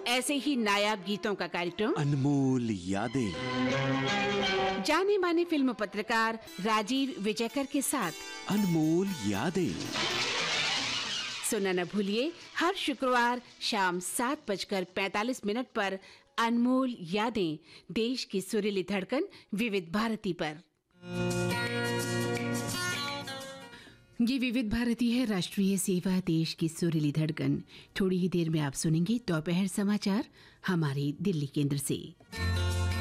ऐसे ही नायाब गीतों का कार्यक्रम अनमोल यादें। जाने माने फिल्म पत्रकार राजीव विजयकर के साथ अनमोल यादें सुनना न भूलिए, हर शुक्रवार शाम 7:45 पर अनमोल यादें, देश की सुरीली धड़कन विविध भारती पर। ये विविध भारती है, राष्ट्रीय सेवा, देश की सुरीली धड़कन। थोड़ी ही देर में आप सुनेंगे दोपहर समाचार हमारे दिल्ली केंद्र से।